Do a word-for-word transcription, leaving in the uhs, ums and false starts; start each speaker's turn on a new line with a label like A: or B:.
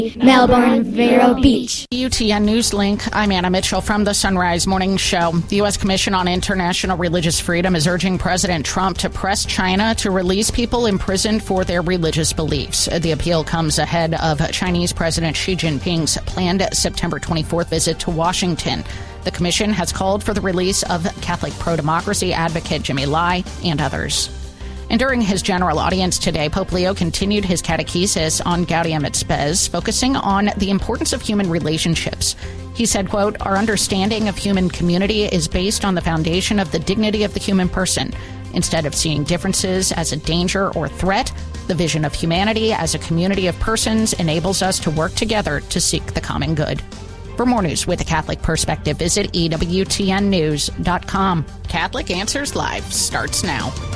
A: Melbourne, Vero Beach.
B: U T N Newslink, I'm Anna Mitchell from the Sunrise Morning Show. The U S Commission on International Religious Freedom is urging President Trump to press China to release people imprisoned for their religious beliefs. The appeal comes ahead of Chinese President Xi Jinping's planned September twenty-fourth visit to Washington. The commission has called for the release of Catholic pro-democracy advocate Jimmy Lai and others. And during his general audience today, Pope Leo continued his catechesis on Gaudium et Spes, focusing on the importance of human relationships. He said, quote, "Our understanding of human community is based on the foundation of the dignity of the human person. Instead of seeing differences as a danger or threat, the vision of humanity as a community of persons enables us to work together to seek the common good." For more news with a Catholic perspective, visit E W T N news dot com. Catholic Answers Live starts now.